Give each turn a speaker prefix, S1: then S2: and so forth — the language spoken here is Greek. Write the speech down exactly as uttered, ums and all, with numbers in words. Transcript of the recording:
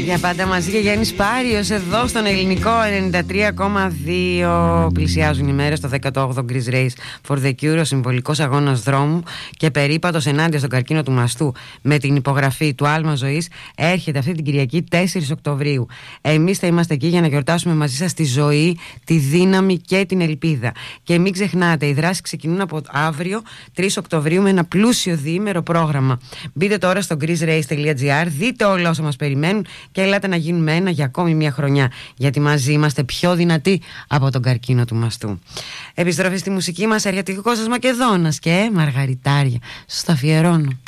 S1: Για πάντα μαζί και Γιάννης Πάριος εδώ στον ελληνικό ενενήντα τρία κόμμα δύο. Πλησιάζουν οι μέρες το δέκατο όγδοο Greece Race for the Cure, ο συμβολικός αγώνας δρόμου και περίπατος ενάντια στον καρκίνο του μαστού με την υπογραφή του Άλμα Ζωής έρχεται αυτή την Κυριακή τέσσερις Οκτωβρίου. Εμείς θα είμαστε εκεί για να γιορτάσουμε μαζί σας τη ζωή, τη δύναμη και την ελπίδα. Και μην ξεχνάτε, οι δράσεις ξεκινούν από αύριο τρεις Οκτωβρίου με ένα πλούσιο διήμερο πρόγραμμα. Μπείτε τώρα στο greece race τελεία gr, δείτε όλα όσα μας περιμένουν και ελάτε να γίνουμε ένα για ακόμη μια χρονιά. Γιατί μαζί είμαστε πιο δυνατοί από τον καρκίνο του μαστού. Επιστροφή στη μουσική μας, έρχεται ο Κώστας Μακεδόνας και Μαργαριτάρια. Σας τα αφιερώνω.